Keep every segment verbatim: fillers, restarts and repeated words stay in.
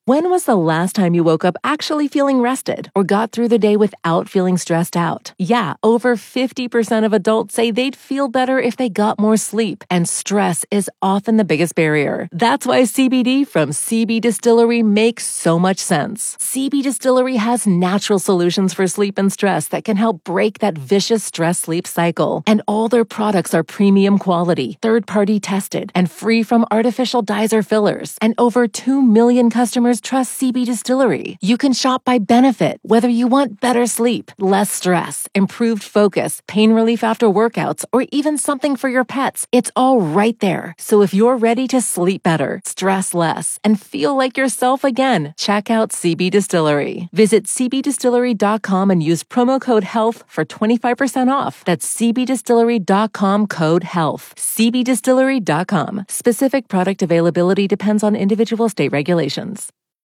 When was the last time you woke up actually feeling rested or got through the day without feeling stressed out? Yeah, over fifty percent of adults say they'd feel better if they got more sleep, and stress is often the biggest barrier. That's why C B D from C B Distillery makes so much sense. C B Distillery has natural solutions for sleep and stress that can help break that vicious stress-sleep cycle. And all their products are premium quality, third-party tested, and free from artificial dyes or fillers. And over two million customers trust C B Distillery. You can shop by benefit, whether you want better sleep, less stress, improved focus, pain relief after workouts, or even something for your pets. It's all right there. So if you're ready to sleep better, stress less, and feel like yourself again, check out C B Distillery. Visit c b distillery dot com and use promo code HEALTH for twenty-five percent off. That's c b distillery dot com code HEALTH. c b distillery dot com. Specific product availability depends on individual state regulations.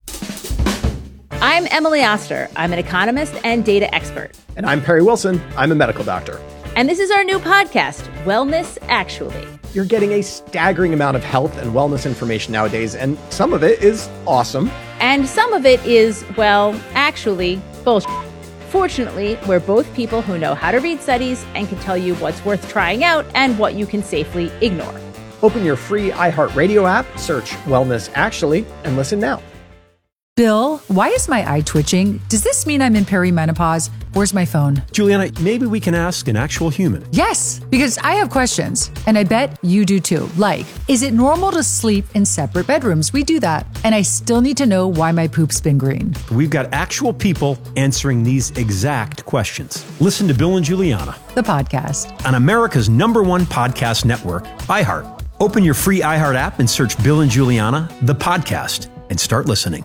I'm Emily Oster. I'm an economist and data expert. And I'm Perry Wilson. I'm a medical doctor. And this is our new podcast, Wellness Actually. You're getting a staggering amount of health and wellness information nowadays, and some of it is awesome. And some of it is, well, actually, bullshit. Fortunately, we're both people who know how to read studies and can tell you what's worth trying out and what you can safely ignore. Open your free iHeartRadio app, search Wellness Actually, and listen now. Bill, why is my eye twitching? Does this mean I'm in perimenopause? Where's my phone? Juliana, maybe we can ask an actual human. Yes, because I have questions, and I bet you do too. Like, is it normal to sleep in separate bedrooms? We do that. And I still need to know why my poop's been green. We've got actual people answering these exact questions. Listen to Bill and Juliana, the podcast, on America's number one podcast network, iHeart. Open your free iHeart app and search Bill and Juliana, the podcast, and start listening.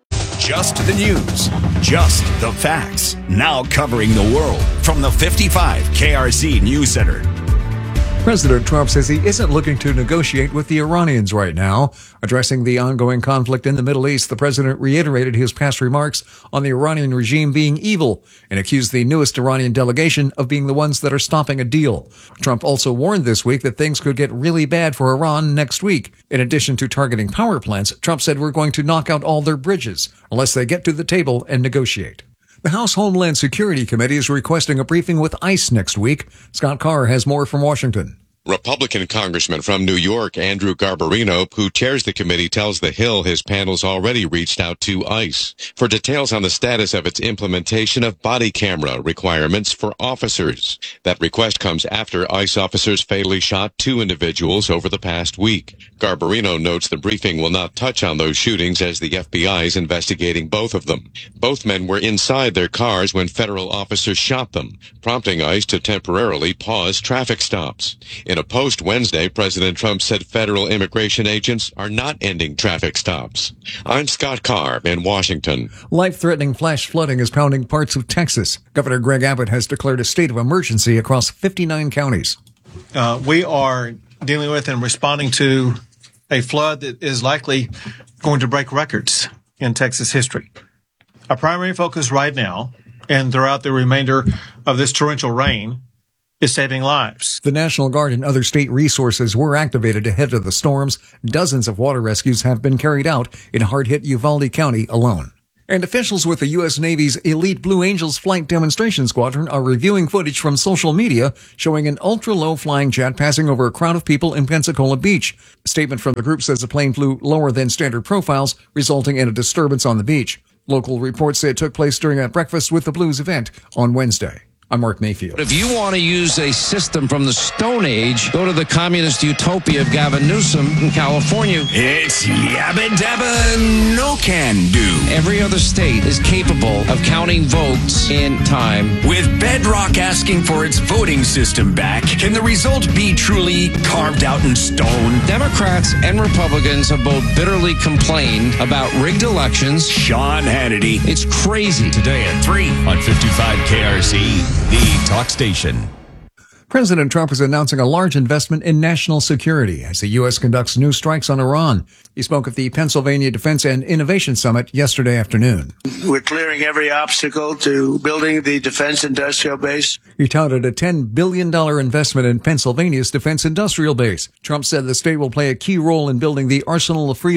Just the news, just the facts. Now covering the world from the fifty-five K R Z News Center. President Trump says he isn't looking to negotiate with the Iranians right now. Addressing the ongoing conflict in the Middle East, the president reiterated his past remarks on the Iranian regime being evil and accused the newest Iranian delegation of being the ones that are stopping a deal. Trump also warned this week that things could get really bad for Iran next week. In addition to targeting power plants, Trump said we're going to knock out all their bridges unless they get to the table and negotiate. The House Homeland Security Committee is requesting a briefing with ICE next week. Scott Carr has more from Washington. Republican Congressman from New York, Andrew Garbarino, who chairs the committee, tells The Hill his panel's already reached out to ICE for details on the status of its implementation of body camera requirements for officers. That request comes after ICE officers fatally shot two individuals over the past week. Garbarino notes the briefing will not touch on those shootings as the F B I is investigating both of them. Both men were inside their cars when federal officers shot them, prompting ICE to temporarily pause traffic stops. In In a post Wednesday, President Trump said federal immigration agents are not ending traffic stops. I'm Scott Carr in Washington. Life-threatening flash flooding is pounding parts of Texas. Governor Greg Abbott has declared a state of emergency across fifty-nine counties. Uh, we are dealing with and responding to a flood that is likely going to break records in Texas history. Our primary focus right now and throughout the remainder of this torrential rain is saving lives. The National Guard and other state resources were activated ahead of the storms. Dozens of water rescues have been carried out in hard-hit Uvalde County alone. And officials with the U S Navy's elite Blue Angels flight demonstration squadron are reviewing footage from social media showing an ultra-low flying jet passing over a crowd of people in Pensacola Beach. A statement from the group says the plane flew lower than standard profiles, resulting in a disturbance on the beach. Local reports say it took place during a Breakfast with the Blues event on Wednesday. I'm Mark Mayfield. If you want to use a system from the Stone Age, go to the communist utopia of Gavin Newsom in California. It's Yabba Dabba No Can Do. Every other state is capable of counting votes in time. With Bedrock asking for its voting system back, can the result be truly carved out in stone? Democrats and Republicans have both bitterly complained about rigged elections. Sean Hannity. It's crazy. Today at three on fifty-five K R Z. The Talk Station. President Trump is announcing a large investment in national security as the U S conducts new strikes on Iran. He spoke at the Pennsylvania Defense and Innovation Summit yesterday afternoon. We're clearing every obstacle to building the defense industrial base. He touted a ten billion dollars investment in Pennsylvania's defense industrial base. Trump said the state will play a key role in building the arsenal of freedom.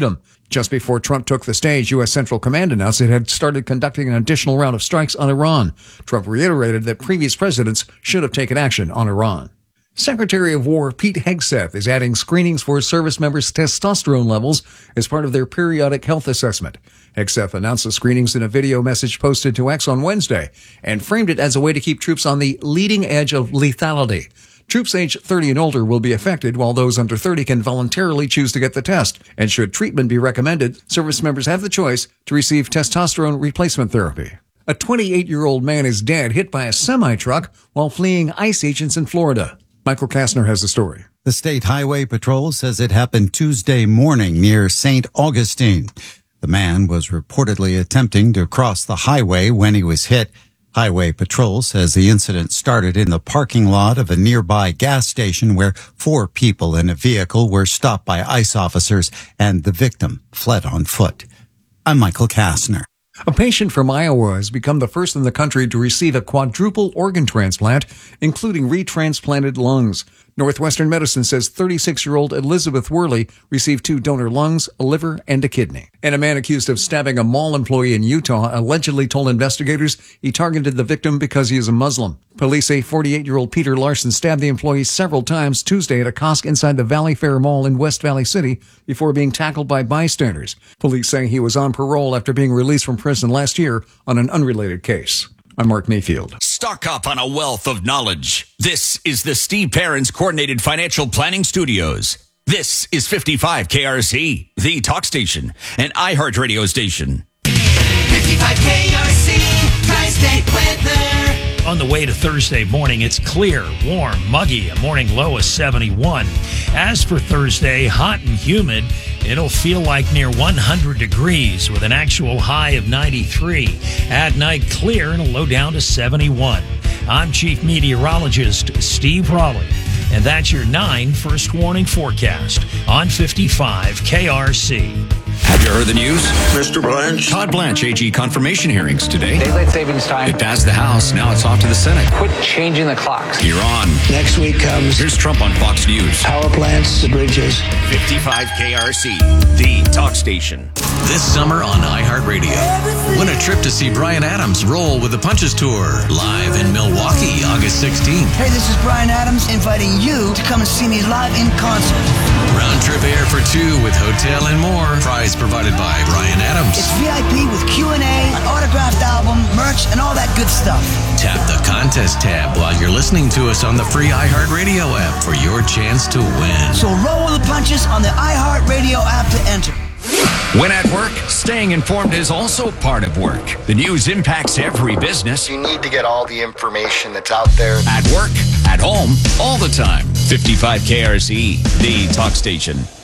Just before Trump took the stage, U S. Central Command announced it had started conducting an additional round of strikes on Iran. Trump reiterated that previous presidents should have taken action on Iran. Secretary of War Pete Hegseth is adding screenings for service members' testosterone levels as part of their periodic health assessment. Hegseth announced the screenings in a video message posted to X on Wednesday and framed it as a way to keep troops on the leading edge of lethality. Troops age thirty and older will be affected, while those under thirty can voluntarily choose to get the test. And should treatment be recommended, service members have the choice to receive testosterone replacement therapy. A twenty-eight-year-old man is dead, hit by a semi-truck while fleeing ICE agents in Florida. Michael Kastner has the story. The State Highway Patrol says it happened Tuesday morning near Saint Augustine. The man was reportedly attempting to cross the highway when he was hit. Highway Patrol says the incident started in the parking lot of a nearby gas station where four people in a vehicle were stopped by ICE officers and the victim fled on foot. I'm Michael Kastner. A patient from Iowa has become the first in the country to receive a quadruple organ transplant, including retransplanted lungs. Northwestern Medicine says thirty-six-year-old Elizabeth Worley received two donor lungs, a liver, and a kidney. And a man accused of stabbing a mall employee in Utah allegedly told investigators he targeted the victim because he is a Muslim. Police say forty-eight-year-old Peter Larson stabbed the employee several times Tuesday at a kiosk inside the Valley Fair Mall in West Valley City before being tackled by bystanders. Police say he was on parole after being released from prison last year on an unrelated case. I'm Mark Mayfield. Stock up on a wealth of knowledge. This is the Steve Perrins Coordinated Financial Planning Studios. This is fifty-five K R C, the talk station, an iHeart radio station. fifty-five K R C, Tri-State weather. On the way to Thursday morning, it's clear, warm, muggy, a morning low of seventy-one. As for Thursday, hot and humid, it'll feel like near one hundred degrees with an actual high of ninety-three. At night, clear and a low down to seventy-one. I'm Chief Meteorologist Steve Raleigh, and that's your nine first warning forecast on fifty-five K R C. Have you heard the news? Mister Blanche? Todd Blanche, A G confirmation hearings today. Daylight savings time. It passed the House, now it's off to the Senate. Quit changing the clocks. You're on. Next week comes Here's Trump on Fox News. power plants, the bridges. fifty-five K R C, the talk station. This summer on iHeartRadio, win a trip to see Bryan Adams roll with the Punches Tour, live in Milwaukee, August sixteenth. Hey, this is Bryan Adams inviting you to come and see me live in concert. Round trip air for two with hotel and more. Prize provided by Bryan Adams. It's V I P with Q and A, an autographed album, merch, and all that good stuff. Tap the contest tab while you're listening to us on the free iHeartRadio app for your chance to win. So roll with the punches on the iHeartRadio app to enter. When at work, staying informed is also part of work. The news impacts every business. You need to get all the information that's out there. At work, at home, all the time. fifty-five K R C, the talk station.